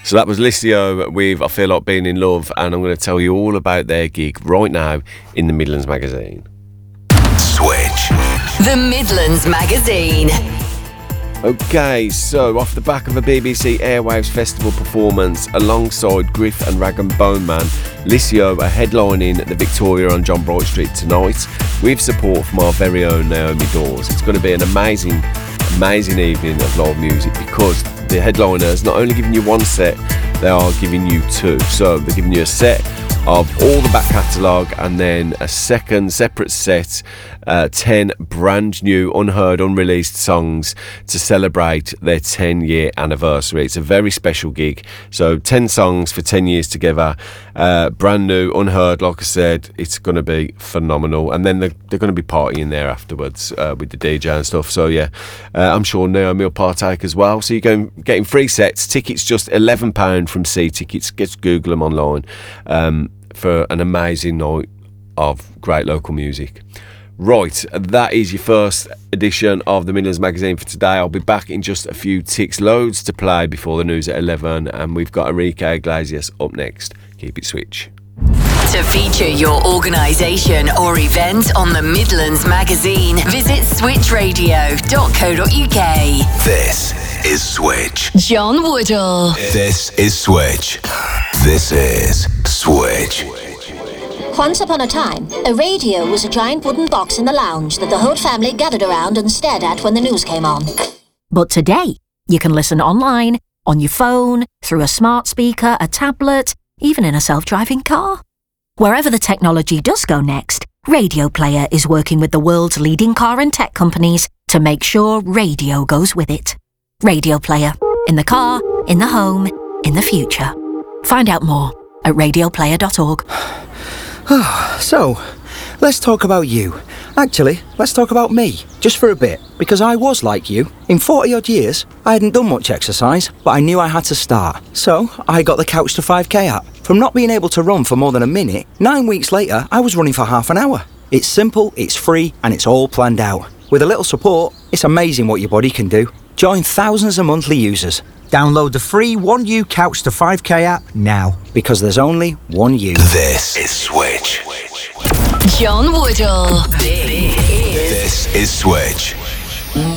So that was Lissio with I Feel Like Being in Love, and I'm going to tell you all about their gig right now in the Midlands Magazine. Switch. The Midlands Magazine. Okay, so off the back of a BBC Airwaves Festival performance alongside Griff and Rag and Bone Man, Lissio are headlining the Victoria on John Bright Street tonight with support from our very own Naomi Dawes. It's going to be an amazing evening of live music because the headliners not only giving you one set, they are giving you two. So they're giving you a set of all the back catalogue and then a second separate set, 10 brand new, unheard, unreleased songs to celebrate their 10-year anniversary. It's a very special gig. So 10 songs for 10 years together, brand new, unheard, like I said. It's going to be phenomenal. And then they're going to be partying there afterwards with the DJ and stuff. So yeah, I'm sure Naomi will partake as well. So you're getting free sets. Tickets just £11 from C Tickets. Just Google them online for an amazing night of great local music. Right, that is your first edition of the Midlands Magazine for today. I'll be back in just a few ticks. Loads to play before the news at 11, and we've got Enrique Iglesias up next. Keep it switch. To feature your organisation or event on the Midlands Magazine, visit switchradio.co.uk. This is Switch. John Woodall. This is Switch. This is Switch. Once upon a time, a radio was a giant wooden box in the lounge that the whole family gathered around and stared at when the news came on. But today, you can listen online, on your phone, through a smart speaker, a tablet, even in a self-driving car. Wherever the technology does go next, Radio Player is working with the world's leading car and tech companies to make sure radio goes with it. Radio Player. In the car, in the home, in the future. Find out more at radioplayer.org. So, let's talk about you. Actually, let's talk about me, just for a bit, because I was like you. In 40 odd years, I hadn't done much exercise, but I knew I had to start. So, I got the Couch to 5K app. From not being able to run for more than a minute, 9 weeks later, I was running for half an hour. It's simple, it's free, and it's all planned out. With a little support, it's amazing what your body can do. Join thousands of monthly users. Download the free 1U Couch to 5K app now, because there's only one you. This is Switch. John Woodall. This is Switch.